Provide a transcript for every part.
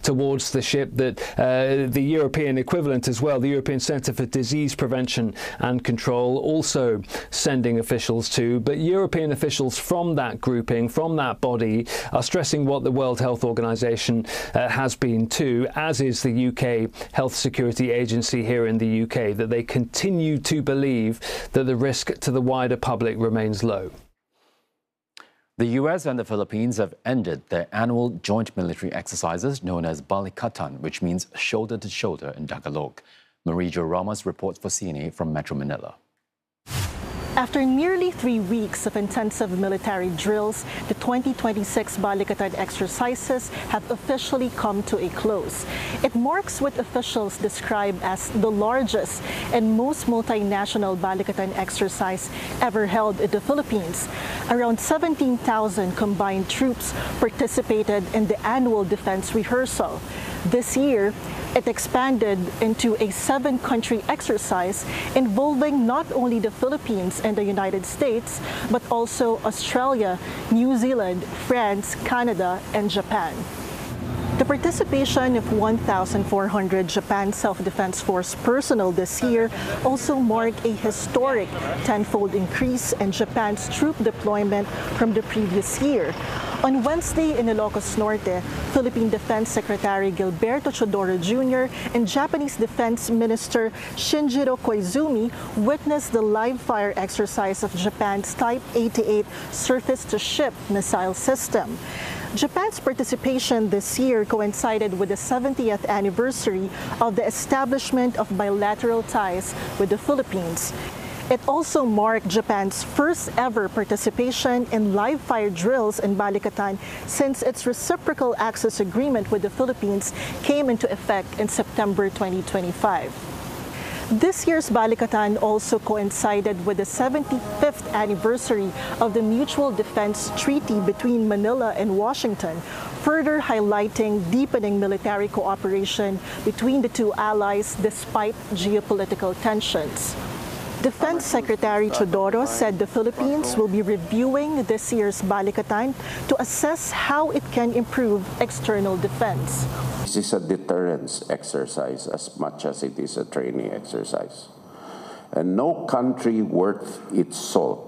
towards the ship that the European equivalent as well, the European Centre for Disease Prevention and Control, also sending officials to. But European officials from that grouping, from that body, are stressing what the World Health Organization has been too, as is the UK Health Security Agency here in the UK, that they continue to believe that the risk to the wider public remains low. The US and the Philippines have ended their annual joint military exercises known as Balikatan, which means shoulder to shoulder in Tagalog. Marijo Ramos reports for CNA from Metro Manila. After nearly 3 weeks of intensive military drills, the 2026 Balikatan exercises have officially come to a close. It marks what officials describe as the largest and most multinational Balikatan exercise ever held in the Philippines. Around 17,000 combined troops participated in the annual defense rehearsal. This year, it expanded into a 7-country exercise involving not only the Philippines and the United States, but also Australia, New Zealand, France, Canada, and Japan. The participation of 1,400 Japan Self-Defense Force personnel this year also marked a historic 10-fold increase in Japan's troop deployment from the previous year. On Wednesday in Ilocos Norte, Philippine Defense Secretary Gilberto Chodoro Jr. and Japanese Defense Minister Shinjiro Koizumi witnessed the live-fire exercise of Japan's Type 88 surface-to-ship missile system. Japan's participation this year coincided with the 70th anniversary of the establishment of bilateral ties with the Philippines. It also marked Japan's first ever participation in live-fire drills in Balikatan since its reciprocal access agreement with the Philippines came into effect in September 2025. This year's Balikatan also coincided with the 75th anniversary of the Mutual Defense Treaty between Manila and Washington, further highlighting deepening military cooperation between the two allies despite geopolitical tensions. Defense Secretary Chodoro said the Philippines will be reviewing this year's Balikatan to assess how it can improve external defense. This is a deterrence exercise as much as it is a training exercise. And no country worth its salt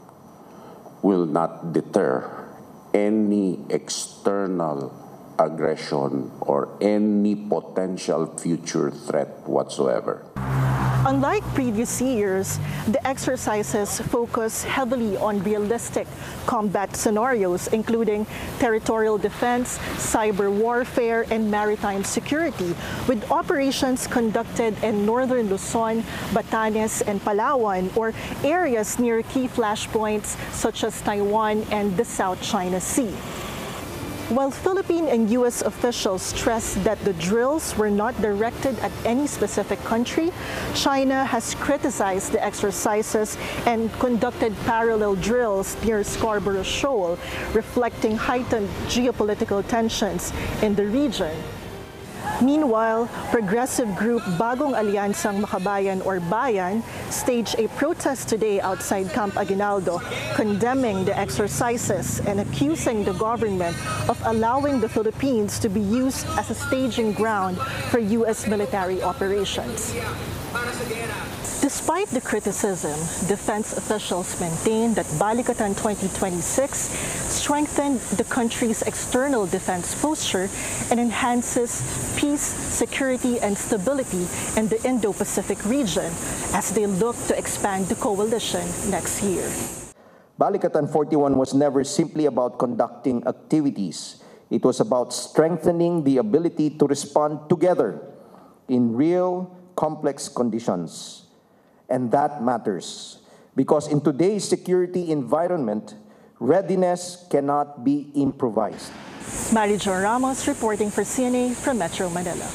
will not deter any external aggression or any potential future threat whatsoever. Unlike previous years, the exercises focus heavily on realistic combat scenarios, including territorial defense, cyber warfare, and maritime security, with operations conducted in northern Luzon, Batanes, and Palawan, or areas near key flashpoints such as Taiwan and the South China Sea. While Philippine and U.S. officials stressed that the drills were not directed at any specific country, China has criticized the exercises and conducted parallel drills near Scarborough Shoal, reflecting heightened geopolitical tensions in the region. Meanwhile, progressive group Bagong Alyansang Makabayan or Bayan staged a protest today outside Camp Aguinaldo, condemning the exercises and accusing the government of allowing the Philippines to be used as a staging ground for U.S. military operations. Despite the criticism, defense officials maintain that Balikatan 2026 strengthened the country's external defense posture and enhances peace, security, and stability in the Indo-Pacific region as they look to expand the coalition next year. Balikatan 41 was never simply about conducting activities. It was about strengthening the ability to respond together in real, complex conditions. And that matters, because in today's security environment, readiness cannot be improvised. Marijo Ramos reporting for CNA from Metro Manila.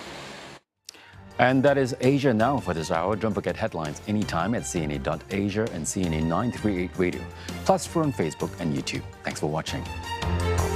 And that is Asia Now for this hour. Don't forget headlines anytime at cna.asia and CNA 938 Radio. Plus, we're on Facebook and YouTube. Thanks for watching.